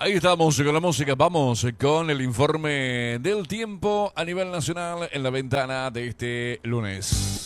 Ahí estamos con la música. Vamos con el informe del tiempo a nivel nacional en la ventana de este lunes.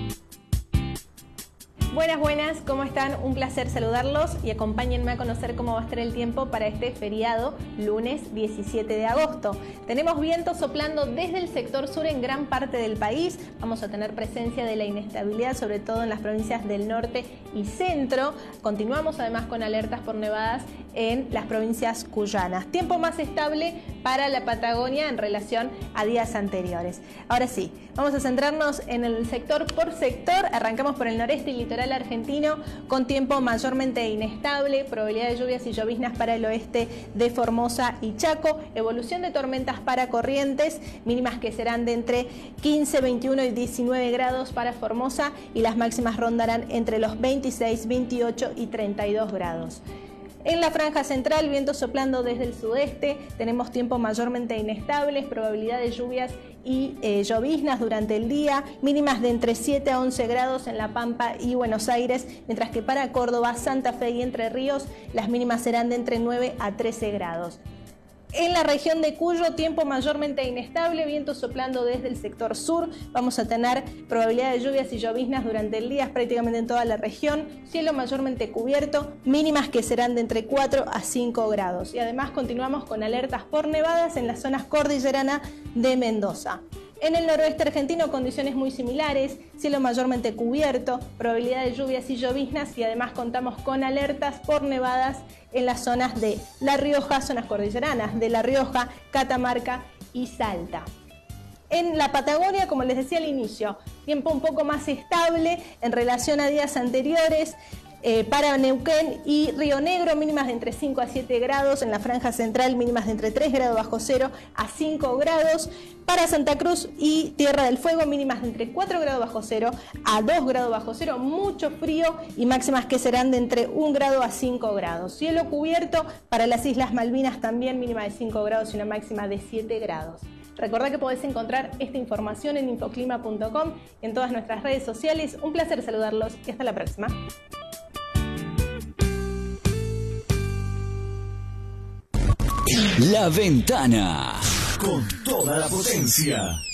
Buenas, buenas, ¿cómo están? Un placer saludarlos y acompáñenme a conocer cómo va a estar el tiempo para este feriado, lunes 17 de agosto. Tenemos vientos soplando desde el sector sur en gran parte del país. Vamos a tener presencia de la inestabilidad, sobre todo en las provincias del norte y centro. Continuamos además con alertas por nevadas en las provincias cuyanas. Tiempo más estable para la Patagonia en relación a días anteriores. Ahora sí, vamos a centrarnos en el sector por sector. Arrancamos por el noreste y litoral argentino con tiempo mayormente inestable, probabilidad de lluvias y lloviznas para el oeste de Formosa y Chaco, evolución de tormentas para Corrientes, mínimas que serán de entre 15, 21 y 19 grados para Formosa y las máximas rondarán entre los 26, 28 y 32 grados. En la franja central, vientos soplando desde el sudeste, tenemos tiempo mayormente inestable, probabilidad de lluvias y lloviznas durante el día, mínimas de entre 7 a 11 grados en La Pampa y Buenos Aires, mientras que para Córdoba, Santa Fe y Entre Ríos las mínimas serán de entre 9 a 13 grados. En la región de Cuyo, tiempo mayormente inestable, vientos soplando desde el sector sur. Vamos a tener probabilidad de lluvias y lloviznas durante el día prácticamente en toda la región. Cielo mayormente cubierto, mínimas que serán de entre 4 a 5 grados. Y además continuamos con alertas por nevadas en las zonas cordilleranas de Mendoza. En el noroeste argentino, condiciones muy similares, cielo mayormente cubierto, probabilidad de lluvias y lloviznas y además contamos con alertas por nevadas en las zonas de La Rioja, zonas cordilleranas de La Rioja, Catamarca y Salta. En la Patagonia, como les decía al inicio, tiempo un poco más estable en relación a días anteriores. Para Neuquén y Río Negro, mínimas de entre 5 a 7 grados. En la franja central, mínimas de entre 3 grados bajo cero a 5 grados. Para Santa Cruz y Tierra del Fuego, mínimas de entre 4 grados bajo cero a 2 grados bajo cero. Mucho frío y máximas que serán de entre 1 grado a 5 grados. Cielo cubierto para las Islas Malvinas también, mínima de 5 grados y una máxima de 7 grados. Recordá que podés encontrar esta información en infoclima.com y en todas nuestras redes sociales. Un placer saludarlos y hasta la próxima. La Ventana, con toda la potencia.